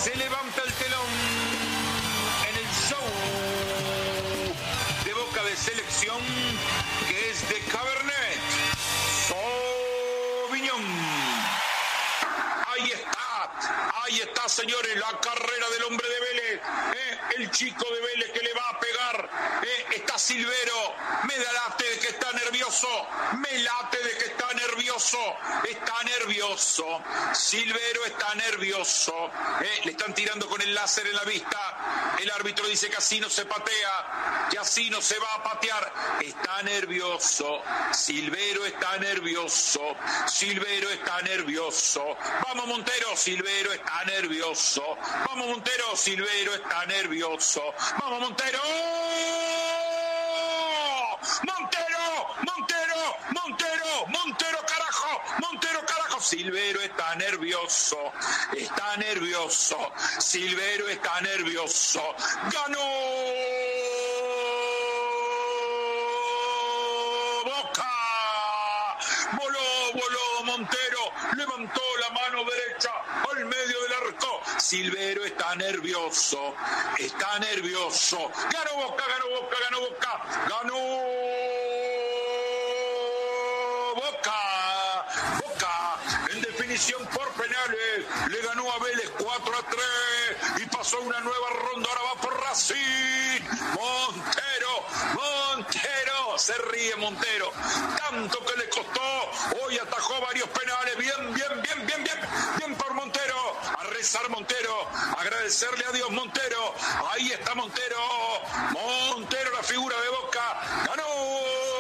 Se levanta el telón en el show de Boca de Selección, que es de Cabernet Sauvignon. Ahí está, señores, la carrera del hombre de Vélez, el chico de Vélez que le va a pegar, está Silvero, me da late de que está nervioso, está nervioso, Silvero está nervioso, le están tirando con el láser en la vista, el árbitro dice que así no se patea, que así no se va a patear, está nervioso, Silvero está nervioso, vamos Montero, Silvero está nervioso, vamos Montero, Silvero está nervioso, vamos Montero, carajo, Silvero está nervioso, Silvero está nervioso, ganó Boca, voló Montero, levantó la mano derecha al medio del arco, Silvero está nervioso, ganó Boca, en definición por penales, le ganó a Vélez 4-3 y pasó una nueva ronda, ahora va por Racing, Montero, se ríe Montero, tanto que le costó, hoy atajó varios penales, bien por Montero, a rezar Montero, agradecerle a Dios Montero.